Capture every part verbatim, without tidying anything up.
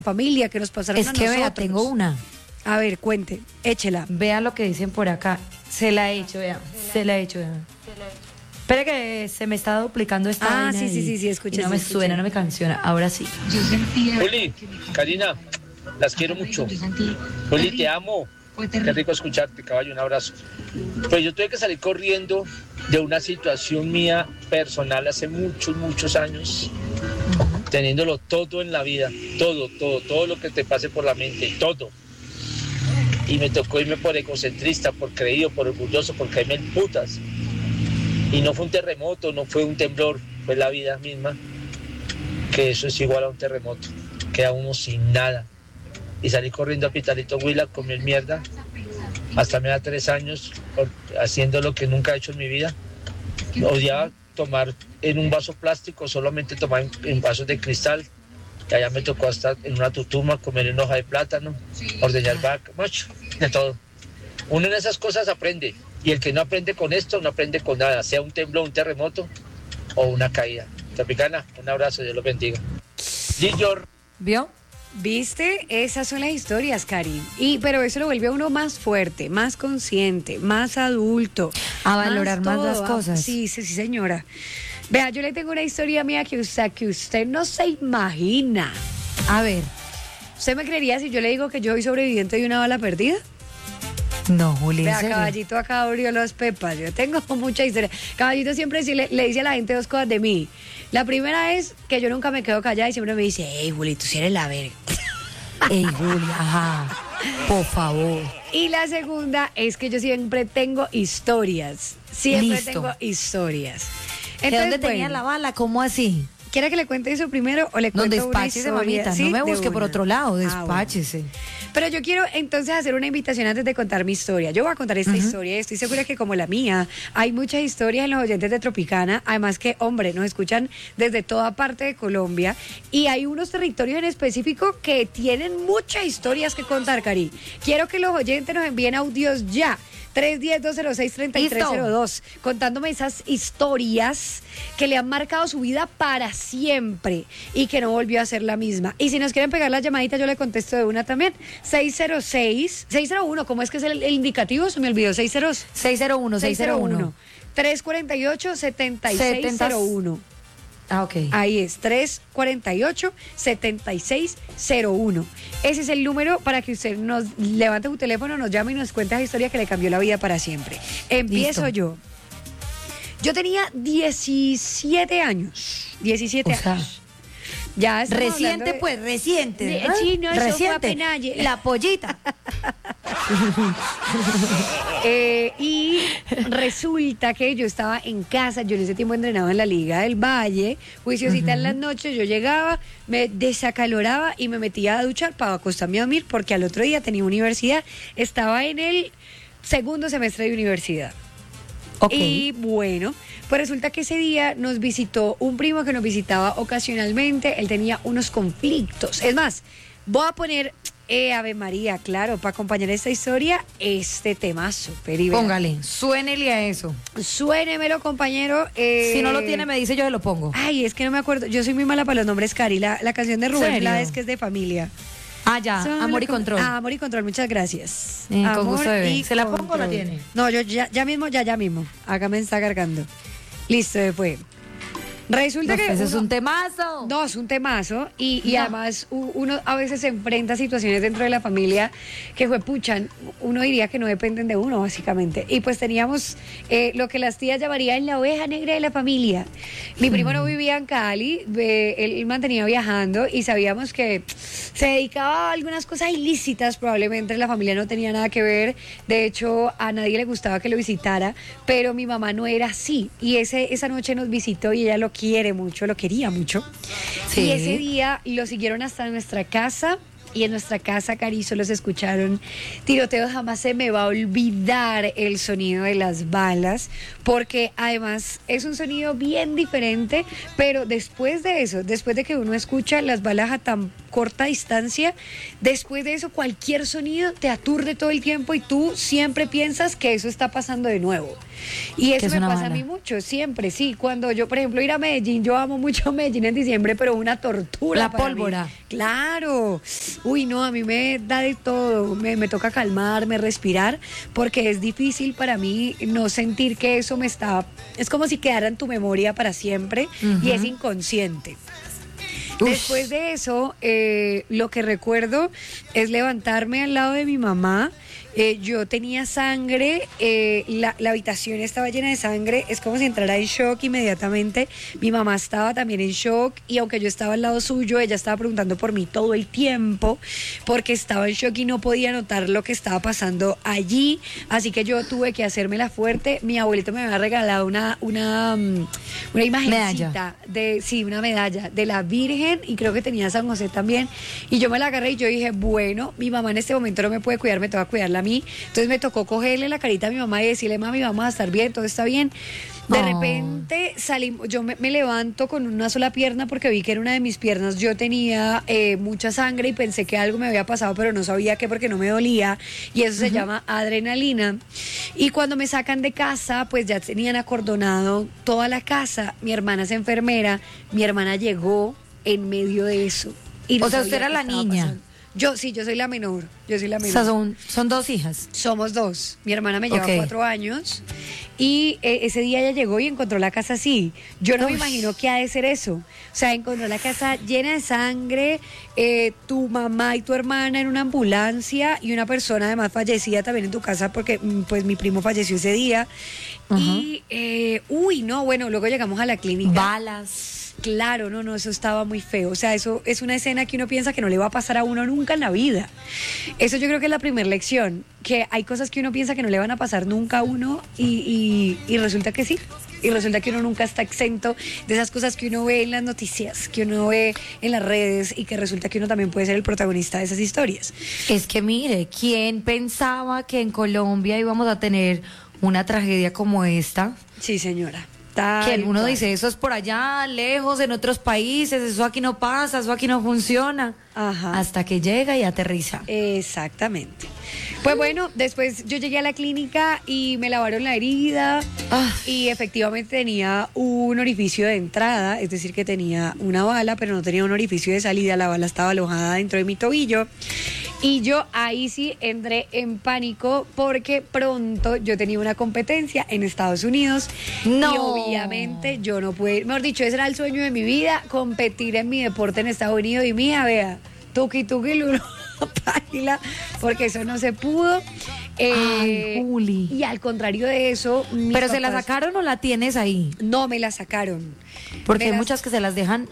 familia que nos pasaron Es a que nosotros. vea, tengo una. A ver, cuente, échela. Vea lo que dicen por acá. Se la he hecho, vea. Se la he hecho, vea. Espera que se me está duplicando esta Ah, vaina sí, sí, y- sí, sí, escuché, y no sí, me escuché. suena, no me canciona. Ahora sí. Juli, Karina, las quiero mucho. Juli, te amo. Qué rico escucharte, caballo, un abrazo. Pues yo tuve que salir corriendo de una situación mía personal hace muchos, muchos años, teniéndolo todo en la vida, todo, todo, todo lo que te pase por la mente, todo. Y me tocó irme por egocentrista, por creído, por orgulloso, por caerme en putas. Y no fue un terremoto, no fue un temblor, fue la vida misma, que eso es igual a un terremoto, queda uno sin nada. Y salí corriendo a Pitalito Huila con mi mierda, hasta me da tres años por- haciendo lo que nunca he hecho en mi vida. Odiaba tomar en un vaso plástico, solamente tomar en, en vasos de cristal. Y allá me tocó hasta en una tutuma comer en hoja de plátano, ordeñar vaca, macho, de todo. Uno en esas cosas aprende, y el que no aprende con esto no aprende con nada, sea un temblor, un terremoto o una caída. Tropicana, un abrazo, Dios los bendiga. Giyor. ¿Vio? ¿Viste? Esas son las historias, Cari. Y, pero eso lo vuelve a uno más fuerte, más consciente, más adulto. A valorar más todo. las cosas. Sí, sí, sí, señora. Vea, yo le tengo una historia mía que usted, que usted no se imagina. A ver. ¿Usted me creería si yo le digo que yo soy sobreviviente de una bala perdida? No, Juli, ¿en Vea, serio? Caballito acá abrió los pepas. Yo tengo mucha historia. Caballito siempre sí le, le dice a la gente dos cosas de mí. La primera es que yo nunca me quedo callada y siempre me dice, hey, Juli, tú sí eres la verga. Ey, Juli, ajá. Por favor. Y la segunda es que yo siempre tengo historias. Siempre Listo. tengo historias. ¿De Entonces, dónde tenía bueno, la bala? ¿Cómo así? ¿quiere que le cuente eso primero o le No, cuento una despáchese, historia? mamita. ¿Sí? No me De busque por una. otro lado. Ah, bueno. Despáchese. Pero yo quiero entonces hacer una invitación antes de contar mi historia. Yo voy a contar esta historia y estoy segura que como la mía, hay muchas historias en los oyentes de Tropicana. Además que, hombre, nos escuchan desde toda parte de Colombia y hay unos territorios en específico que tienen muchas historias que contar, Cari. Quiero que los oyentes nos envíen audios ya. tres uno cero, dos cero seis, tres tres cero dos, contándome esas historias que le han marcado su vida para siempre y que no volvió a ser la misma. Y si nos quieren pegar la llamadita, yo le contesto de una también. seis cero seis, seis cero uno, ¿cómo es que es el, el indicativo? Se me olvidó, seis cero uno. seis cero uno, seis cero uno. tres cuatro ocho, siete seis cero uno. Ah, ok. Ahí es, tres cuatro ocho, siete seis cero uno. Ese es el número para que usted nos levante su teléfono, nos llame y nos cuente esa historia que le cambió la vida para siempre. Empiezo Listo. yo. Yo tenía diecisiete años. diecisiete O sea, años. Ya estamos Reciente, hablando de- pues, reciente. de- ¿verdad? sí, no, eso fue reciente. apenas ayer. La pollita. Eh, y resulta que yo estaba en casa, yo en ese tiempo entrenaba en la Liga del Valle, juiciosita en las noches, yo llegaba, me desacaloraba y me metía a duchar para acostarme a dormir porque al otro día tenía universidad, estaba en el segundo semestre de universidad. Ok. Y bueno, pues resulta que ese día nos visitó un primo que nos visitaba ocasionalmente, él tenía unos conflictos. Es más, voy a poner, eh, Ave María, claro, para acompañar esta historia, este temazo. Peribera. Póngale, suénele a eso. Suénemelo, compañero. eh, Si no lo tiene, me dice, yo se lo pongo. Ay, es que no me acuerdo, yo soy muy mala para los nombres, Cari. La, la canción de Rubén ¿Serio? Blades, que es de familia. Ah, ya, Solo amor y con- control. Ah, amor y control, muchas gracias. Eh, con Amor gusto, bebé. y ¿Se la pongo o la control. tiene? No, yo ya, ya mismo, ya, ya mismo. Acá me está cargando. Listo, fue. Resulta No, que. ese es uno- un temazo. No, es un temazo y, y No. además u- uno a veces se enfrenta a situaciones dentro de la familia que fue puchan, uno diría que no dependen de uno básicamente. Y pues teníamos eh, lo que las tías llamarían la oveja negra de la familia. Mi primo no vivía en Cali, eh, él mantenía viajando y sabíamos que se dedicaba a algunas cosas ilícitas, probablemente la familia no tenía nada que ver, de hecho a nadie le gustaba que lo visitara, pero mi mamá no era así y ese, esa noche nos visitó y ella lo quiere mucho, lo quería mucho. Sí. Y ese día lo siguieron hasta nuestra casa y en nuestra casa, Carizo, los escucharon tiroteos. Jamás se me va a olvidar el sonido de las balas, porque además es un sonido bien diferente, pero después de eso, después de que uno escucha las balas a tan corta distancia, después de eso cualquier sonido te aturde todo el tiempo y tú siempre piensas que eso está pasando de nuevo. Y eso me pasa bala. a mí mucho, siempre, sí. Cuando yo, por ejemplo, ir a Medellín, yo amo mucho Medellín en diciembre, pero una tortura. La para pólvora. mí. Claro. Uy, no, a mí me da de todo. Me, me toca calmarme, respirar, porque es difícil para mí no sentir que eso me está... Es como si quedara en tu memoria para siempre, uh-huh. y es inconsciente. Uf. Después de eso, eh, lo que recuerdo es levantarme al lado de mi mamá. Eh, yo tenía sangre, eh, la, la habitación estaba llena de sangre, es como si entrara en shock inmediatamente. Mi mamá estaba también en shock, y aunque yo estaba al lado suyo, ella estaba preguntando por mí todo el tiempo, porque estaba en shock y no podía notar lo que estaba pasando allí. Así que yo tuve que hacérmela fuerte. Mi abuelito me había regalado una, una, una imagencita medalla. de, sí, una medalla de la Virgen, y creo que tenía San José también. Y yo me la agarré y yo dije, bueno, mi mamá en este momento no me puede cuidar, me toca cuidarla a mí. Entonces me tocó cogerle la carita a mi mamá y decirle, mami, vamos a estar bien, todo está bien. De oh. repente salimos, yo me, me levanto con una sola pierna porque vi que en una de mis piernas yo tenía eh, mucha sangre y pensé que algo me había pasado, pero no sabía qué porque no me dolía, y eso uh-huh. se llama adrenalina. Y cuando me sacan de casa, pues ya tenían acordonado toda la casa. Mi hermana es enfermera, mi hermana llegó en medio de eso. Y no o sea, usted era la niña. Pasando. Yo sí, yo soy la menor, yo soy la menor. O sea, son, son dos hijas. Somos dos. Mi hermana me lleva okay. cuatro años y eh, ese día ella llegó y encontró la casa así. Yo no Uf. me imagino qué ha de ser eso. O sea, encontró la casa llena de sangre, eh, tu mamá y tu hermana en una ambulancia y una persona además fallecida también en tu casa porque pues mi primo falleció ese día. Uh-huh. Y, eh, uy, no, bueno, luego llegamos a la clínica. Balas. Claro, no, no, eso estaba muy feo. O sea, eso es una escena que uno piensa que no le va a pasar a uno nunca en la vida. Eso yo creo que es la primera lección, que hay cosas que uno piensa que no le van a pasar nunca a uno y, y, y resulta que sí. Y resulta que uno nunca está exento de esas cosas que uno ve en las noticias, que uno ve en las redes, y que resulta que uno también puede ser el protagonista de esas historias. Es que mire, ¿quién pensaba que en Colombia íbamos a tener una tragedia como esta? Sí, señora. Tal que uno cual. dice, eso es por allá, lejos, en otros países, eso aquí no pasa, eso aquí no funciona. Ajá. Hasta que llega y aterriza. Exactamente. Pues bueno, después yo llegué a la clínica y me lavaron la herida ah. y efectivamente tenía un orificio de entrada, es decir, que tenía una bala, pero no tenía un orificio de salida. La bala estaba alojada dentro de mi tobillo. Y yo ahí sí entré en pánico porque pronto yo tenía una competencia en Estados Unidos. No. Y obviamente yo no pude ir. Mejor dicho, ese era el sueño de mi vida, competir en mi deporte en Estados Unidos. Y mía, vea, tuki tuki lulu, página, porque eso no se pudo. Eh, Ay, Juli. Y al contrario de eso... ¿Pero papás, se la sacaron o la tienes ahí? No, me la sacaron. Porque me hay las... muchas que se las dejan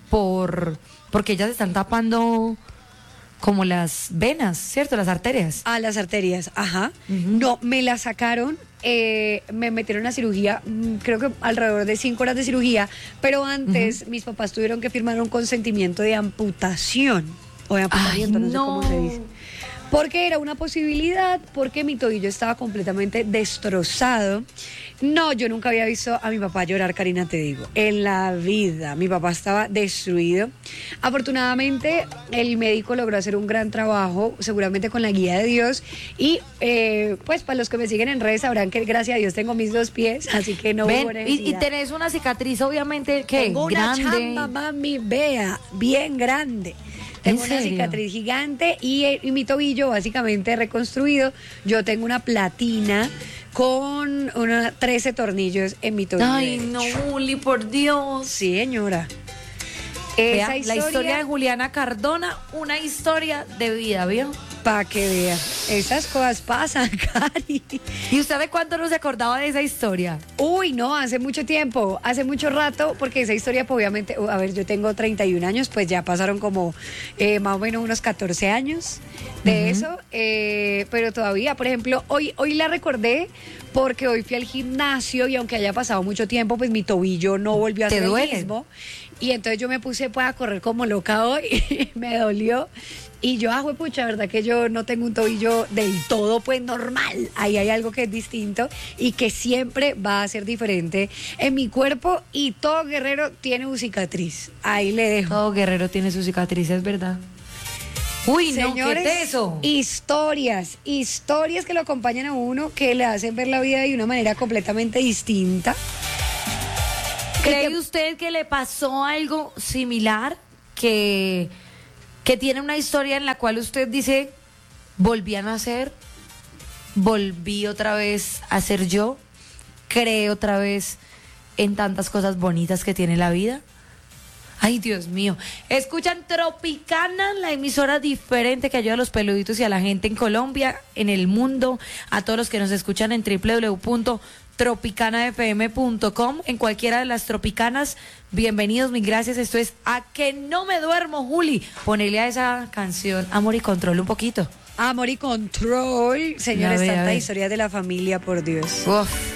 por porque ellas están tapando... como las venas, ¿cierto? Las arterias. Ah, las arterias, ajá. Uh-huh. No, me la sacaron, eh, me metieron a cirugía, creo que alrededor de cinco horas de cirugía, pero antes uh-huh. mis papás tuvieron que firmar un consentimiento de amputación, o de amputamiento, Ay, no sé no. cómo se dice. Porque era una posibilidad, porque mi tobillo estaba completamente destrozado. No, yo nunca había visto a mi papá llorar, Karina, te digo. En la vida, mi papá estaba destruido. Afortunadamente, el médico logró hacer un gran trabajo, seguramente con la guía de Dios. Y eh, pues para los que me siguen en redes sabrán que gracias a Dios tengo mis dos pies, así que no Ven, hubo necesidad. Y, y tenés una cicatriz, obviamente, que tengo grande. Una chamba, mami, vea, bien grande. Tengo una cicatriz gigante y, y mi tobillo básicamente reconstruido. Yo tengo una platina con una, trece tornillos en mi tobillo. Ay, no, Juli, por Dios. Sí, señora. Esa Vea, historia, la historia de Juliana Cardona, una historia de vida, ¿vio? Para que vea. Esas cosas pasan, Cari. ¿Y usted de cuánto no se acordaba de esa historia? Uy, no, hace mucho tiempo, hace mucho rato, porque esa historia, pues, obviamente, a ver, yo tengo treinta y un años, pues ya pasaron como eh, más o menos unos catorce años de uh-huh. eso, eh, pero todavía, por ejemplo, hoy, hoy la recordé porque hoy fui al gimnasio y aunque haya pasado mucho tiempo, pues mi tobillo no volvió a ser el mismo. Y entonces yo me puse pues, a correr como loca hoy, me dolió. Y yo, ah, pucha, ¿verdad? Que yo no tengo un tobillo del todo, pues, normal. Ahí hay algo que es distinto y que siempre va a ser diferente en mi cuerpo. Y todo guerrero tiene su cicatriz. Ahí le dejo. Todo guerrero tiene su cicatriz, es verdad. Uy, Señores, no, ¿qué es eso? Historias, historias que lo acompañan a uno, que le hacen ver la vida de una manera completamente distinta. ¿Cree que... usted que le pasó algo similar? Que... que tiene una historia en la cual usted dice, volví a nacer, volví otra vez a ser yo, creé otra vez en tantas cosas bonitas que tiene la vida. Ay, Dios mío. Escuchan Tropicana, la emisora diferente que ayuda a los peluditos y a la gente en Colombia, en el mundo, a todos los que nos escuchan en doble u doble u doble u punto tropicana f m punto com, en cualquiera de las tropicanas. Bienvenidos, mil gracias. Esto es A Que No Me Duermo, Juli. Ponele a esa canción Amor y Control un poquito. Amor y Control. Señores, tantas historias de la familia, por Dios. Uf.